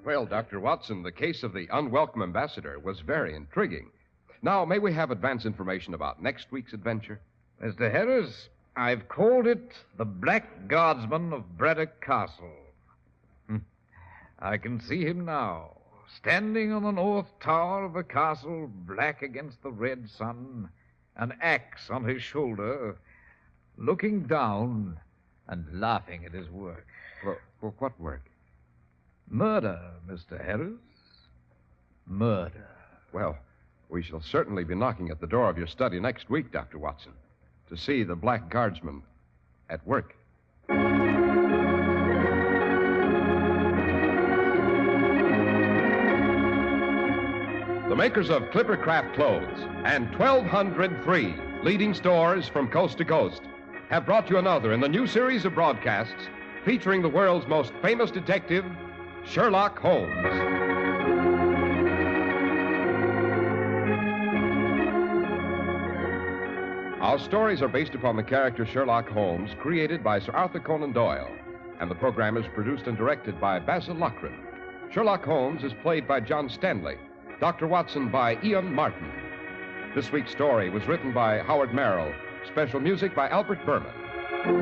Well, Dr. Watson, the case of the unwelcome ambassador was very intriguing. Now, may we have advance information about next week's adventure? Mr. Harris, I've called it The Black Guardsman of Braddock Castle. I can see him now, standing on the north tower of the castle, black against the red sun, an axe on his shoulder, looking down and laughing at his work. For what work? Murder, Mr. Harris. Murder. Well, we shall certainly be knocking at the door of your study next week, Dr. Watson, to see the Black Guardsman at work. The makers of Clippercraft Clothes and 1,203 leading stores from coast to coast have brought you another in the new series of broadcasts featuring the world's most famous detective, Sherlock Holmes. Our stories are based upon the character Sherlock Holmes, created by Sir Arthur Conan Doyle, and the program is produced and directed by Basil Loughrane. Sherlock Holmes is played by John Stanley, Dr. Watson by Ian Martin. This week's story was written by Howard Merrill, special music by Albert Berman.